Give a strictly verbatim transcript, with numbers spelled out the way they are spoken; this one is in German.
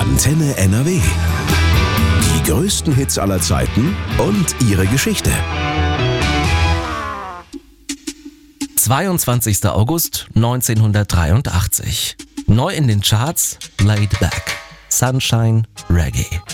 Antenne N R W. Die größten Hits aller Zeiten und ihre Geschichte. zweiundzwanzigster August neunzehnhundertdreiundachtzig. Neu in den Charts, Laid Back, Sunshine Reggae.